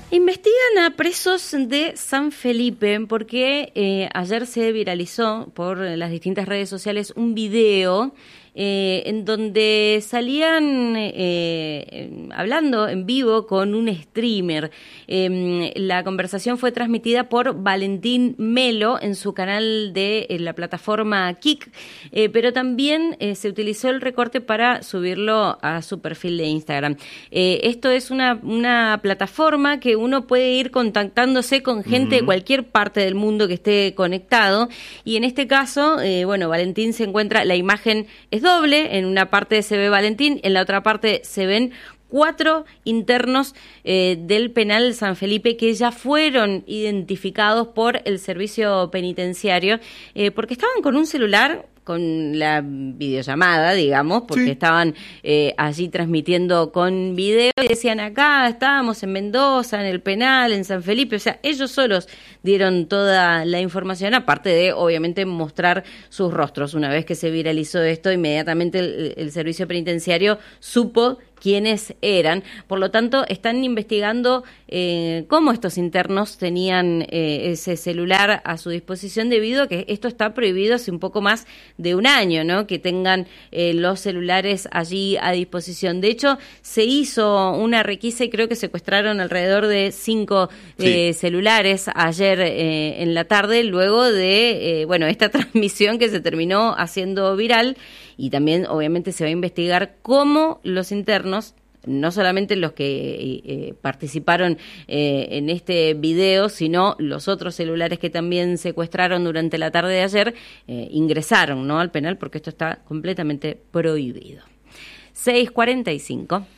Investigan a presos de San Felipe porque ayer se viralizó por las distintas redes sociales un video en donde salían hablando en vivo con un streamer. La conversación fue transmitida por Valentín Melo en su canal de la plataforma Kik, pero también se utilizó el recorte para subirlo a su perfil de Instagram. Esto es una plataforma que uno puede ir contactándose con gente de cualquier parte del mundo que esté conectado, y en este caso, Valentín se encuentra, la imagen es doble, en una parte se ve Valentín, en la otra parte se ven 4 internos del penal San Felipe que ya fueron identificados por el servicio penitenciario porque estaban con un celular, con la videollamada, digamos, porque sí, estaban allí transmitiendo con video y decían: acá estábamos en Mendoza, en el penal, en San Felipe. O sea, ellos solos dieron toda la información, aparte de, obviamente, mostrar sus rostros. Una vez que se viralizó esto, inmediatamente el servicio penitenciario supo quiénes eran. Por lo tanto, están investigando cómo estos internos tenían ese celular a su disposición, debido a que esto está prohibido hace un poco más de un año, ¿no? Que tengan los celulares allí a disposición. De hecho, se hizo una requisa y creo que secuestraron alrededor de 5 celulares ayer en la tarde, luego de esta transmisión que se terminó haciendo viral. Y también, obviamente, se va a investigar cómo los internos, no solamente los que participaron en este video, sino los otros celulares que también secuestraron durante la tarde de ayer, ingresaron, ¿no?, al penal, porque esto está completamente prohibido. 6:45.